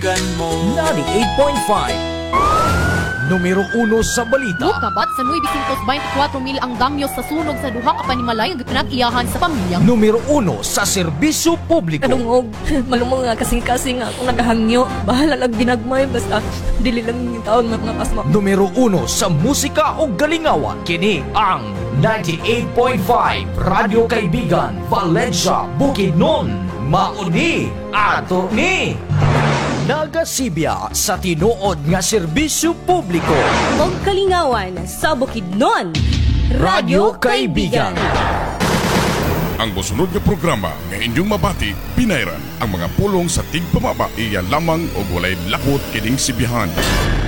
98.5 Numero 1 sa balita. Mukabat sa 924 mil ang damyo sa sunog sa duha ka panimalay nga pinag-iyahan sa pamilya. Numero 1 sa serbisyo publiko. Kanungog, malumong nga kasing-kasing nga akong nagahangyo. Bahala lang ginagmay, basta dili lang yung taon mga pasma. Numero 1 sa musika o galingawan. Kini ang 98.5 Radyo Kaibigan, Valencia, Bukidnon. Mauni ato ni Nagasibya sa tinuod nga serbisyo publiko. Og kalingawan sa Bukidnon. Radyo Kaibigan. Ang mosunod nga programa nga inyong mabati, pinayran ang mga pulong sa tigpamaba iya lamang o walay lakot kining sibihan.